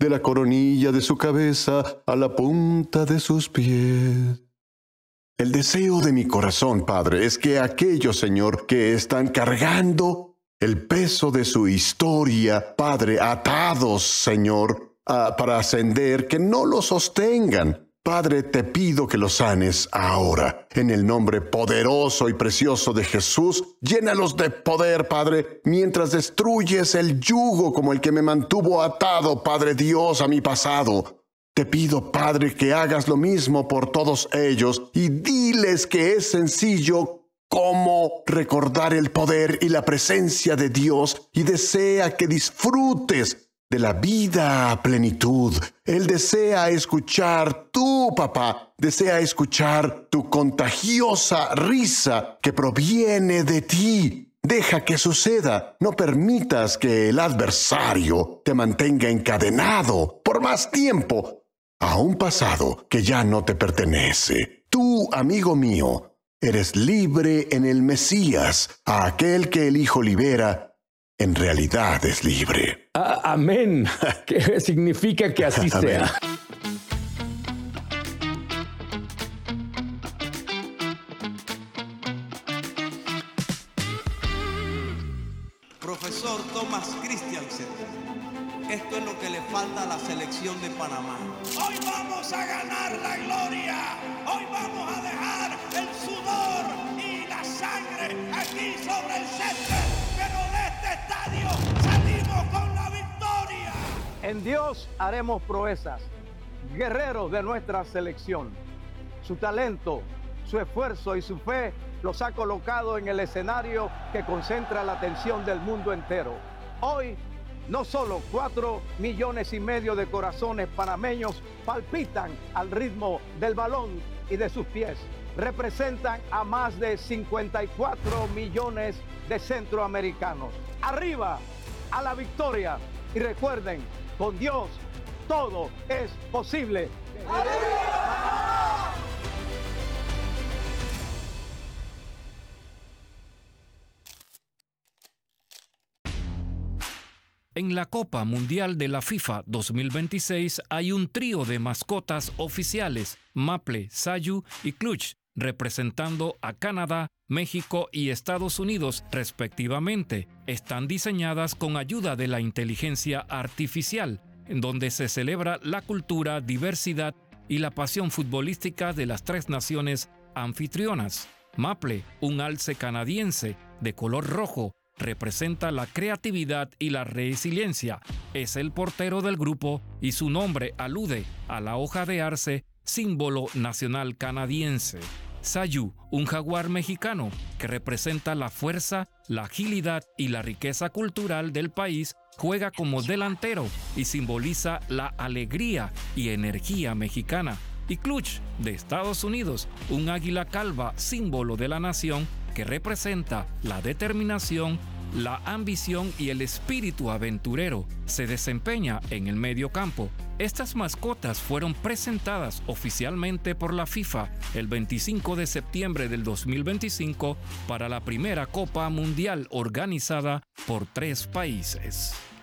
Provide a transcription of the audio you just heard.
de la coronilla de su cabeza a la punta de sus pies. El deseo de mi corazón, Padre, es que aquellos, Señor, que están cargando el peso de su historia, Padre, atados, Señor, para ascender, que no lo sostengan. Padre, te pido que los sanes ahora. En el nombre poderoso y precioso de Jesús, llénalos de poder, Padre, mientras destruyes el yugo como el que me mantuvo atado, Padre Dios, a mi pasado. Te pido, Padre, que hagas lo mismo por todos ellos y diles que es sencillo como recordar el poder y la presencia de Dios y desea que disfrutes de la vida a plenitud. Él desea escuchar papá, desea escuchar tu contagiosa risa que proviene de ti. Deja que suceda. No permitas que el adversario te mantenga encadenado por más tiempo a un pasado que ya no te pertenece. Tú, amigo mío, eres libre en el Mesías. A aquel que el Hijo libera, en realidad es libre. Amén. ¿Qué significa que así sea? Profesor Thomas Christiansen, esto es lo que le falta a la selección de Panamá. Hoy vamos a ganar la gloria. Hoy vamos a dejar el sudor y la sangre aquí sobre el césped. Pero de este estadio salimos con la victoria. En Dios haremos proezas. Guerreros de nuestra selección. Su talento, su esfuerzo y su fe los ha colocado en el escenario que concentra la atención del mundo entero. Hoy, no solo 4,5 millones de corazones panameños palpitan al ritmo del balón y de sus pies. Representan a más de 54 millones de centroamericanos. Arriba, a la victoria. Y recuerden, con Dios todo es posible. En la Copa Mundial de la FIFA 2026 hay un trío de mascotas oficiales, Maple, Sayu y Clutch, representando a Canadá, México y Estados Unidos respectivamente. Están diseñadas con ayuda de la inteligencia artificial, en donde se celebra la cultura, diversidad y la pasión futbolística de las tres naciones anfitrionas. Maple, un alce canadiense de color rojo, representa la creatividad y la resiliencia. Es el portero del grupo y su nombre alude a la hoja de arce, símbolo nacional canadiense. Sayu, un jaguar mexicano que representa la fuerza, la agilidad y la riqueza cultural del país, juega como delantero y simboliza la alegría y energía mexicana. Y Clutch, de Estados Unidos, un águila calva, símbolo de la nación, que representa la determinación, la ambición y el espíritu aventurero. Se desempeña en el medio campo. Estas mascotas fueron presentadas oficialmente por la FIFA el 25 de septiembre del 2025 para la primera Copa Mundial organizada por 3 países.